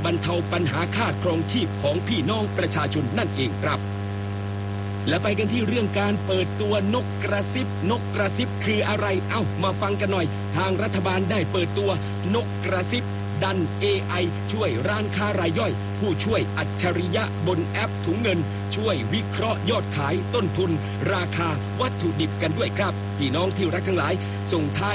บรรเทาปัญหาค่าครองชีพของพี่น้องประชาชนนั่นเองครับและไปกันที่เรื่องการเปิดตัวนกกระซิบนกกระซิบคืออะไรมาฟังกันหน่อยทางรัฐบาลได้เปิดตัวนกกระซิบดัน AI ช่วยร้านค้ารายย่อยผู้ช่วยอัจฉริยะบนแอปถุงเงินช่วยวิเคราะห์ยอดขายต้นทุนราคาวัตถุดิบกันด้วยครับพี่น้องที่รักทั้งหลายส่งท้าย